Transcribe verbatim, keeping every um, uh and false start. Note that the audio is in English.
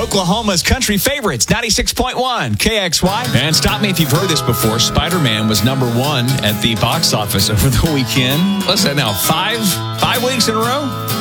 Oklahoma's country favorites, ninety-six point one K X Y. And stop me if you've heard this before. Spider-Man was number one at the box office over the weekend. What's that now? Five? Five weeks in a row?